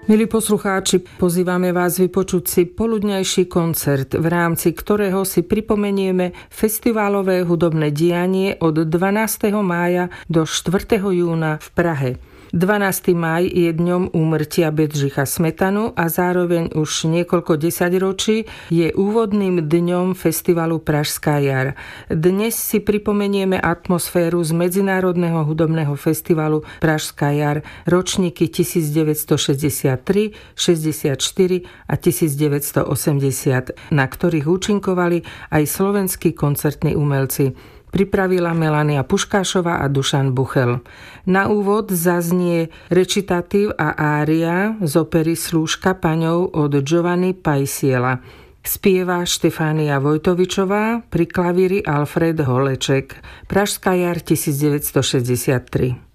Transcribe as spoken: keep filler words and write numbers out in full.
Milí poslucháči, pozývame vás vypočuť si poludňajší koncert, v rámci ktorého si pripomenieme festiválové hudobné dianie od dvanásteho mája do štvrtého júna v Prahe. dvanásteho máj je dňom úmrtia Bedřicha Smetanu a zároveň už niekoľko desaťročí je úvodným dňom festivalu Pražská jar. Dnes si pripomenieme atmosféru z Medzinárodného hudobného festivalu Pražská jar ročníky devätnásťstošesťdesiattri, šesťdesiatštyri a devätnásťstoosemdesiat, na ktorých účinkovali aj slovenskí koncertní umelci. Pripravila Melania Puškášová a Dušan Buchel. Na úvod zaznie recitatív a ária z opery Slúžka paňov od Giovanni Paisiela. Spieva Štefánia Vojtovičová, pri klavíri Alfred Holeček. Pražská jar devätnásťstošesťdesiattri.